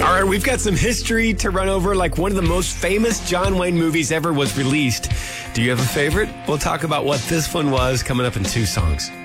All right, we've got some history to run over, like one of the most famous John Wayne movies ever was released. Do you have a favorite? We'll talk about what this one was coming up in 2 songs.